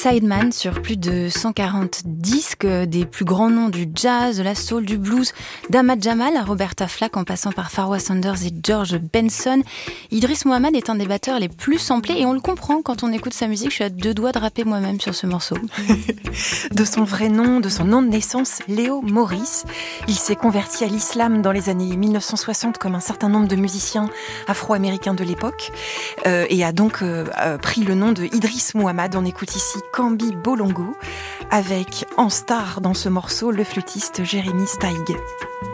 Sideman sur plus de 140 disques, des plus grands noms du jazz, de la soul, du blues, d'Ahmad Jamal à Roberta Flack en passant par Farwah Sanders et George Benson. Idriss Muhammad est un des batteurs les plus samplés et on le comprend quand on écoute sa musique. Je suis à deux doigts de rapper moi-même sur ce morceau. De son vrai nom, de son nom de naissance, Léo Morris. Il s'est converti à l'islam dans les années 1960 comme un certain nombre de musiciens afro-américains de l'époque et a donc pris le nom de Idriss Muhammad. On écoute ici Kambi Bolongo avec en star dans ce morceau le flûtiste Jérémy Steig.